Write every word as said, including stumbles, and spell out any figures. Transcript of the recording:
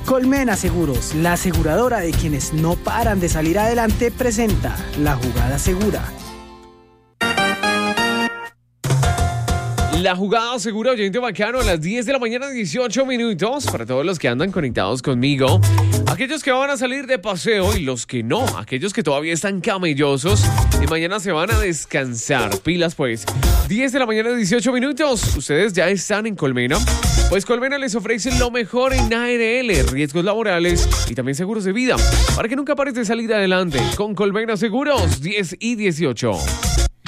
Colmena Seguros, la aseguradora de quienes no paran de salir adelante, presenta La Jugada Segura. La Jugada Segura, oyente bacano, a las diez de la mañana, dieciocho minutos, para todos los que andan conectados conmigo. Aquellos que van a salir de paseo y los que no, aquellos que todavía están camellosos y mañana se van a descansar. Pilas pues, diez de la mañana, dieciocho minutos, ustedes ya están en Colmena. Pues Colmena les ofrece lo mejor en A R L, riesgos laborales y también seguros de vida, para que nunca pares de salir adelante con Colmena Seguros, diez y dieciocho.